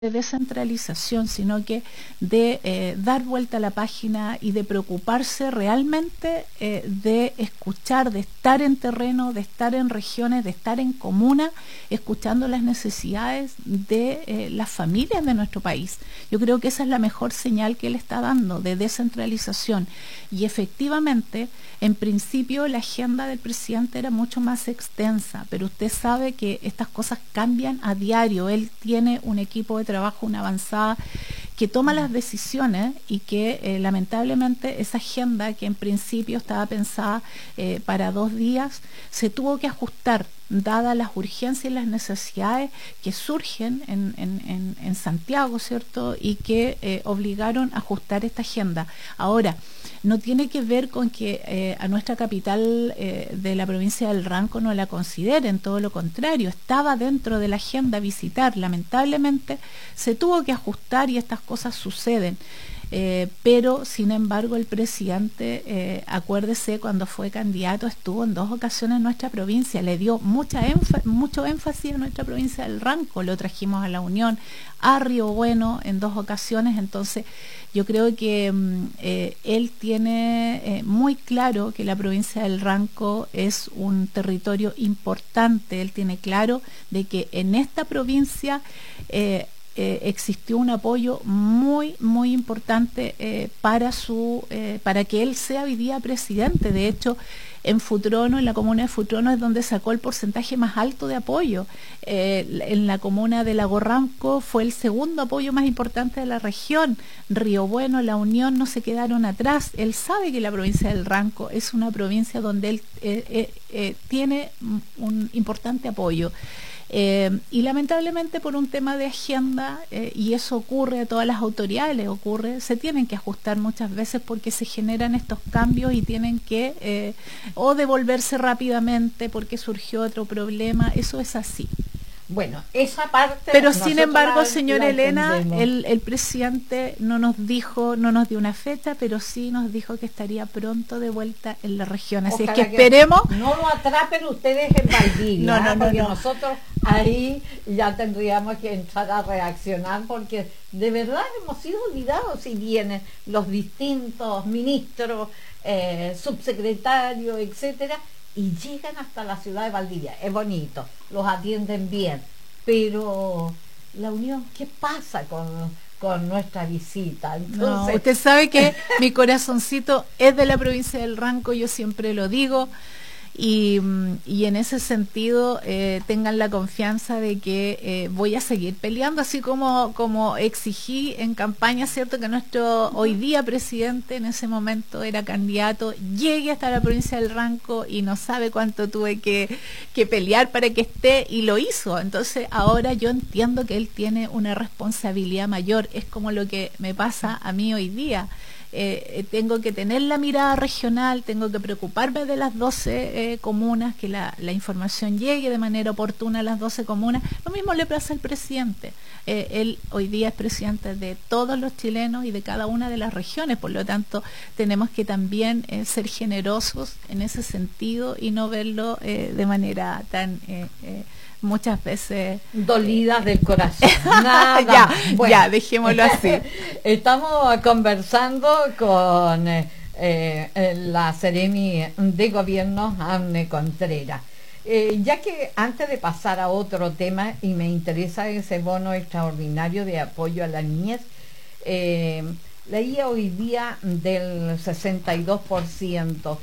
de descentralización, sino que de dar vuelta a la página y de preocuparse realmente de escuchar, de estar en terreno, de estar en regiones, de estar en comuna, escuchando las necesidades de las familias de nuestro país. Yo creo que esa es la mejor señal que él está dando de descentralización. Y efectivamente, en principio, la agenda del presidente era mucho más extensa, pero usted sabe que estas cosas cambian a diario. Él tiene un equipo de trabajo, una avanzada, que toma las decisiones y que lamentablemente esa agenda que en principio estaba pensada para 2 días, se tuvo que ajustar dadas las urgencias y las necesidades que surgen en Santiago, ¿cierto? Y que obligaron a ajustar esta agenda. Ahora, no tiene que ver con que a nuestra capital de la provincia del Ranco no la consideren, todo lo contrario, estaba dentro de la agenda visitar. Lamentablemente se tuvo que ajustar y estas cosas suceden. Pero sin embargo el presidente, acuérdese, cuando fue candidato estuvo en 2 ocasiones en nuestra provincia, le dio mucho énfasis a nuestra provincia del Ranco, lo trajimos a la Unión, a Río Bueno en 2 ocasiones. Entonces yo creo que él tiene muy claro que la provincia del Ranco es un territorio importante. Él tiene claro de que en esta provincia existió un apoyo muy importante para que él sea hoy día presidente. De hecho, en Futrono, en la comuna de Futrono, es donde sacó el porcentaje más alto de apoyo. En la comuna de Lago Ranco fue el segundo apoyo más importante de la región. Río Bueno, La Unión no se quedaron atrás. Él sabe que la provincia del Ranco es una provincia donde él tiene un importante apoyo. Y lamentablemente por un tema de agenda, y eso ocurre a todas las autoridades, se tienen que ajustar muchas veces porque se generan estos cambios y tienen que o devolverse rápidamente porque surgió otro problema. Eso es así. Bueno, esa parte... Pero sin embargo, señora Elena, el presidente no nos dio una fecha, pero sí nos dijo que estaría pronto de vuelta en la región. Así es que esperemos... No lo atrapen ustedes en Valdivia, porque nosotros ahí ya tendríamos que entrar a reaccionar, porque de verdad hemos sido olvidados. Si vienen los distintos ministros, subsecretarios, etcétera, y llegan hasta la ciudad de Valdivia. Es bonito, los atienden bien, pero la Unión, ¿qué pasa con nuestra visita? Entonces... No, usted sabe que mi corazoncito es de la provincia del Ranco, yo siempre lo digo, y en ese sentido tengan la confianza de que voy a seguir peleando, así como exigí en campaña, cierto, que nuestro hoy día presidente, en ese momento era candidato, llegue hasta la provincia del Ranco, y no sabe cuánto tuve que pelear para que esté, y lo hizo. Entonces ahora yo entiendo que él tiene una responsabilidad mayor. Es como lo que me pasa a mí hoy día. Tengo que tener la mirada regional, tengo que preocuparme de las 12 comunas, que la información llegue de manera oportuna a las 12 comunas. Lo mismo le pasa al presidente. Él hoy día es presidente de todos los chilenos y de cada una de las regiones, por lo tanto tenemos que también ser generosos en ese sentido y no verlo de manera tan... muchas veces dolidas del corazón. Nada. Ya, dejémoslo así. Estamos conversando con la Seremi de Gobierno, Anne Contreras. Ya que antes de pasar a otro tema, y me interesa ese bono extraordinario de apoyo a la niñez, leía hoy día del 62%,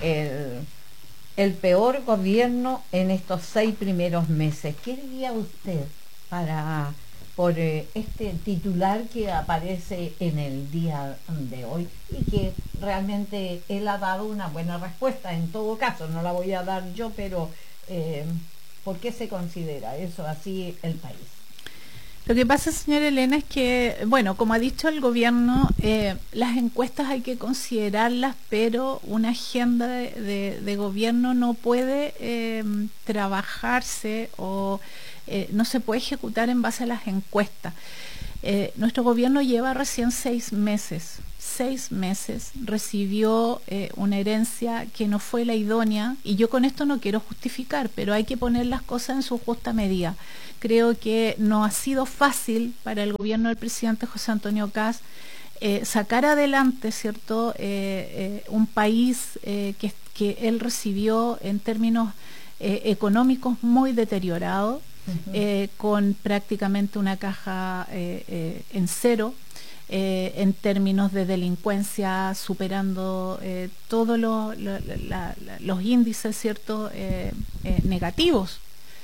el peor gobierno en estos 6 primeros meses. ¿Qué diría usted por este titular que aparece en el día de hoy y que realmente él ha dado una buena respuesta? En todo caso, no la voy a dar yo, pero ¿por qué se considera eso así el país? Lo que pasa, señora Elena, es que, bueno, como ha dicho el gobierno, las encuestas hay que considerarlas, pero una agenda de gobierno no puede trabajarse o no se puede ejecutar en base a las encuestas. Nuestro gobierno lleva recién 6 meses. 6 meses recibió una herencia que no fue la idónea, y yo con esto no quiero justificar, pero hay que poner las cosas en su justa medida. Creo que no ha sido fácil para el gobierno del presidente José Antonio Kast sacar adelante, ¿cierto?, un país que él recibió en términos económicos muy deteriorado, con prácticamente una caja en cero, en términos de delincuencia, superando todos los índices, ¿cierto?, negativos.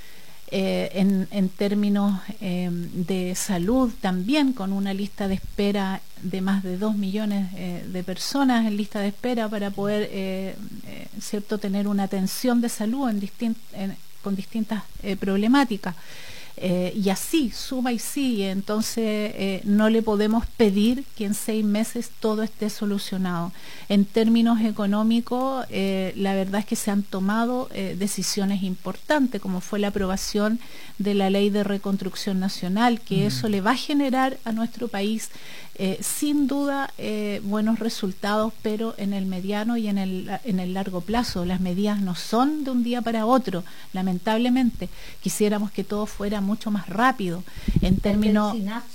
En términos de salud también, con una lista de espera de más de 2 millones de personas en lista de espera para poder cierto, tener una atención de salud con distintas problemáticas. Y así, suma y sigue. Entonces no le podemos pedir que en 6 meses todo esté solucionado. En términos económicos, la verdad es que se han tomado decisiones importantes, como fue la aprobación de la Ley de Reconstrucción Nacional, que eso le va a generar a nuestro país sin duda buenos resultados, pero en el mediano y en el largo plazo. Las medidas no son de un día para otro, lamentablemente. Quisiéramos que todo fuera mucho más rápido. En términos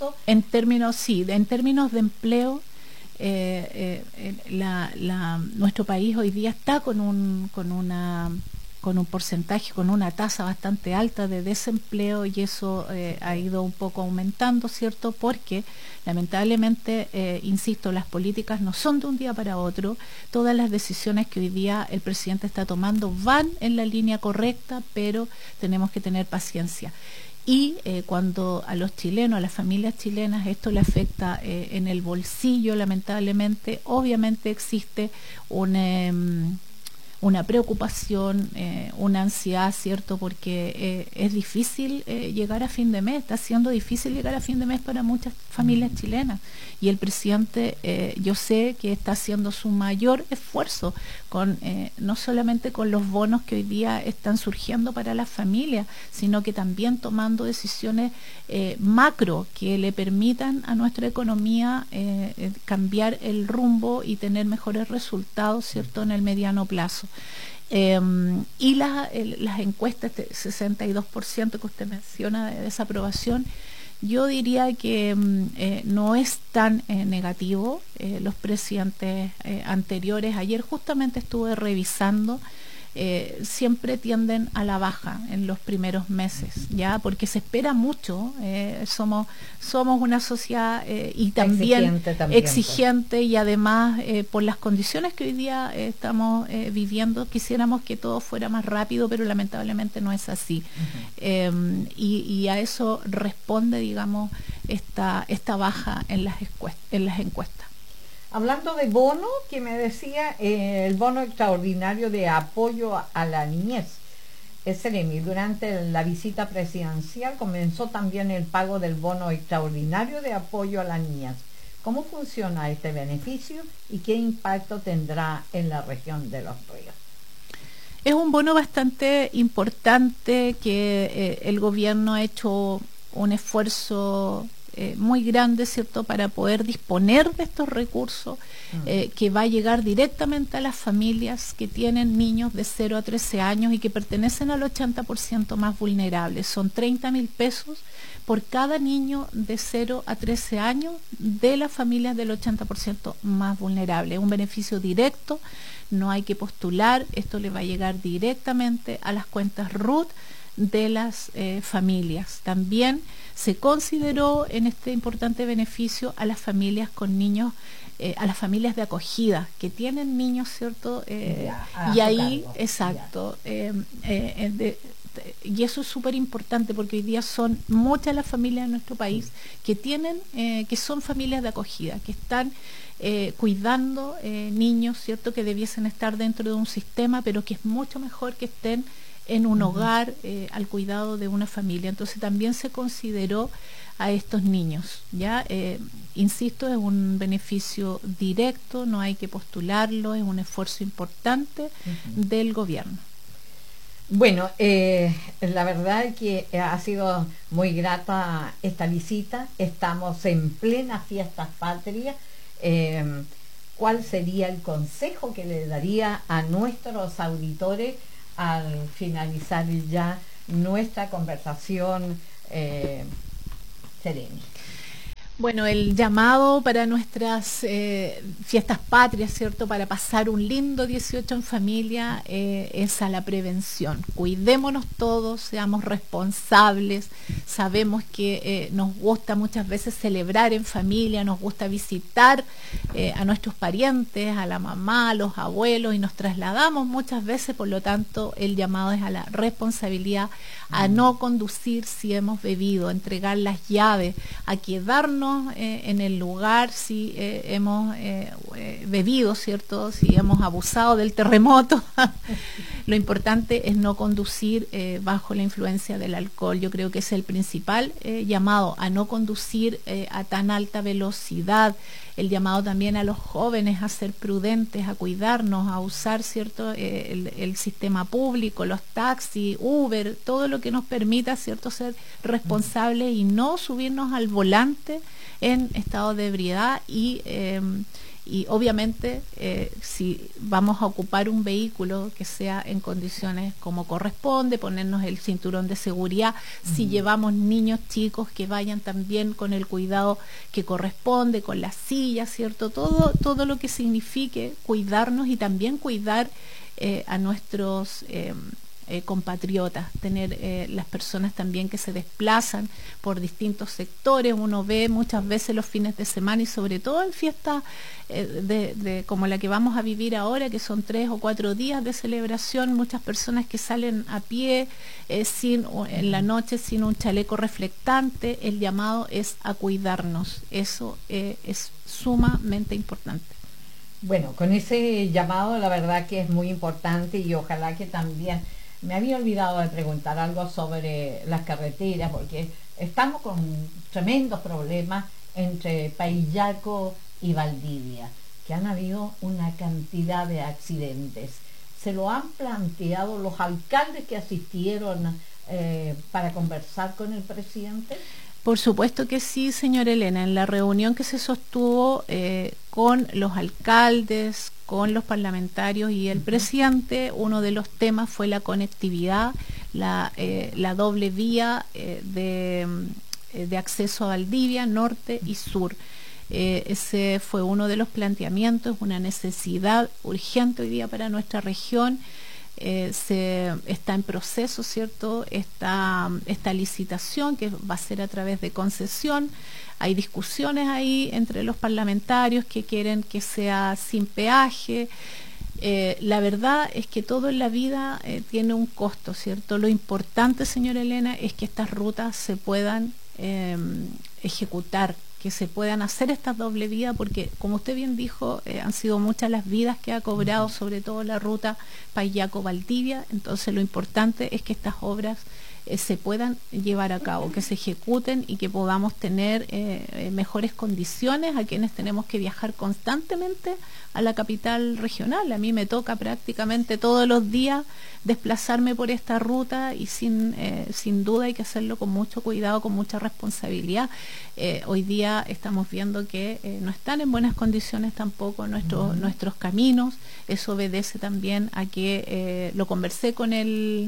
de empleo, nuestro país hoy día está con un porcentaje, con una tasa bastante alta de desempleo, y eso ha ido un poco aumentando, ¿cierto? Porque lamentablemente, insisto, las políticas no son de un día para otro. Todas las decisiones que hoy día el presidente está tomando van en la línea correcta, pero tenemos que tener paciencia. Y cuando a los chilenos, a las familias chilenas, esto le afecta en el bolsillo, lamentablemente, obviamente existe una preocupación, una ansiedad, ¿cierto? Porque es difícil llegar a fin de mes, está siendo difícil llegar a fin de mes para muchas familias chilenas. Y el presidente, yo sé que está haciendo su mayor esfuerzo, no solamente con los bonos que hoy día están surgiendo para las familias, sino que también tomando decisiones macro que le permitan a nuestra economía cambiar el rumbo y tener mejores resultados, ¿cierto?, en el mediano plazo. Y las encuestas, este 62% que usted menciona de desaprobación, yo diría que no es tan negativo. Los presidentes anteriores, ayer justamente estuve revisando, siempre tienden a la baja en los primeros meses, ya, porque se espera mucho. Somos una sociedad y también exigente, y además por las condiciones que hoy día estamos viviendo, quisiéramos que todo fuera más rápido, pero lamentablemente no es así. Y a eso responde, digamos, esta baja en las encuestas. Hablando de bono, que me decía, el bono extraordinario de apoyo a la niñez, Seremi, durante la visita presidencial comenzó también el pago del bono extraordinario de apoyo a la niñez. ¿Cómo funciona este beneficio y qué impacto tendrá en la región de Los Ríos? Es un bono bastante importante que el gobierno ha hecho un esfuerzo muy grande, ¿cierto?, para poder disponer de estos recursos, que va a llegar directamente a las familias que tienen niños de 0 a 13 años y que pertenecen al 80% más vulnerables. Son 30.000 pesos por cada niño de 0 a 13 años de las familias del 80% más vulnerables. Un beneficio directo, no hay que postular, esto le va a llegar directamente a las cuentas RUT de las familias. También se consideró en este importante beneficio a las familias con niños, a las familias de acogida que tienen niños, ¿cierto? Y ahí, exacto, y eso es súper importante, porque hoy día son muchas las familias en nuestro país que tienen, que son familias de acogida, que están cuidando niños, ¿cierto?, que debiesen estar dentro de un sistema, pero que es mucho mejor que estén en un hogar al cuidado de una familia. Entonces también se consideró a estos niños, ¿ya? Insisto, es un beneficio directo, no hay que postularlo, es un esfuerzo importante del gobierno. Bueno, la verdad que ha sido muy grata esta visita. Estamos en plena fiestas patrias. ¿Cuál sería el consejo que le daría a nuestros auditores al finalizar ya nuestra conversación, Seremi? Bueno, el llamado para nuestras fiestas patrias, ¿cierto? Para pasar un lindo 18 en familia es a la prevención. Cuidémonos todos, seamos responsables. Sabemos que nos gusta muchas veces celebrar en familia, nos gusta visitar a nuestros parientes, a la mamá, a los abuelos y nos trasladamos muchas veces, por lo tanto el llamado es a la responsabilidad, a no conducir si hemos bebido, a entregar las llaves, a quedarnos en el lugar si hemos bebido, ¿cierto? Si hemos abusado del terremoto. Lo importante es no conducir bajo la influencia del alcohol. Yo creo que es el principal llamado, a no conducir a tan alta velocidad. El llamado también a los jóvenes a ser prudentes, a cuidarnos, a usar, ¿cierto? El sistema público, los taxis, Uber, todo lo que nos permita, ¿cierto?, ser responsables y no subirnos al volante en estado de ebriedad y obviamente si vamos a ocupar un vehículo que sea en condiciones como corresponde, ponernos el cinturón de seguridad, si llevamos niños chicos que vayan también con el cuidado que corresponde, con las sillas, ¿cierto? Todo lo que signifique cuidarnos y también cuidar a nuestros compatriotas, tener las personas también que se desplazan por distintos sectores. Uno ve muchas veces los fines de semana y sobre todo en fiestas como la que vamos a vivir ahora, que son 3 o 4 días de celebración, muchas personas que salen a pie en la noche sin un chaleco reflectante. El llamado es a cuidarnos, eso es sumamente importante. Bueno, con ese llamado la verdad que es muy importante y ojalá que también. Me había olvidado de preguntar algo sobre las carreteras, porque estamos con tremendos problemas entre Paillaco y Valdivia, que han habido una cantidad de accidentes. ¿Se lo han planteado los alcaldes que asistieron para conversar con el presidente? Por supuesto que sí, señora Elena. En la reunión que se sostuvo con los alcaldes, con los parlamentarios y el presidente, uno de los temas fue la conectividad, la doble vía de acceso a Valdivia, norte y sur. Ese fue uno de los planteamientos, una necesidad urgente hoy día para nuestra región. Está en proceso, ¿cierto? Esta licitación que va a ser a través de concesión. Hay discusiones ahí entre los parlamentarios que quieren que sea sin peaje. La verdad es que todo en la vida tiene un costo, ¿cierto? Lo importante, señora Elena, es que estas rutas se puedan ejecutar, que se puedan hacer estas doble vías, porque como usted bien dijo, han sido muchas las vidas que ha cobrado, sobre todo la ruta Paillaco-Valdivia. Entonces lo importante es que estas obras se puedan llevar a cabo, que se ejecuten y que podamos tener mejores condiciones a quienes tenemos que viajar constantemente a la capital regional. A mí me toca prácticamente todos los días desplazarme por esta ruta y sin duda hay que hacerlo con mucho cuidado, con mucha responsabilidad. Hoy día estamos viendo que no están en buenas condiciones tampoco nuestros caminos. Eso obedece también a que lo conversé con el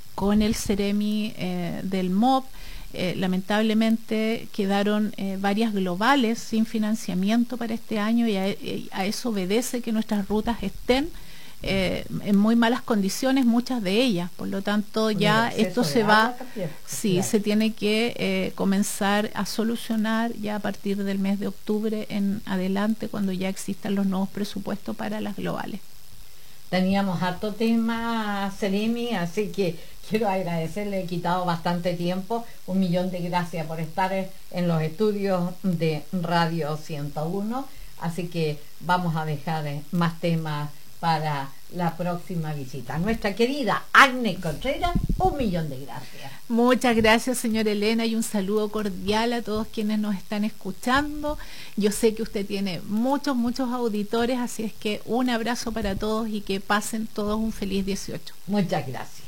Seremi del MOP. Lamentablemente quedaron varias globales sin financiamiento para este año y a eso obedece que nuestras rutas estén en muy malas condiciones, muchas de ellas. Por lo tanto, ya esto se va, sí, claro, se tiene que comenzar a solucionar ya a partir del mes de octubre en adelante, cuando ya existan los nuevos presupuestos para las globales. Teníamos harto tema, Seremi, así que quiero agradecerle, he quitado bastante tiempo. 1.000.000 de gracias por estar en los estudios de Radio 101. Así que vamos a dejar más temas para la próxima visita. Nuestra querida Agnes Contreras, 1.000.000 de gracias. Muchas gracias, señora Elena, y un saludo cordial a todos quienes nos están escuchando. Yo sé que usted tiene muchos auditores, así es que un abrazo para todos y que pasen todos un feliz 18. Muchas gracias.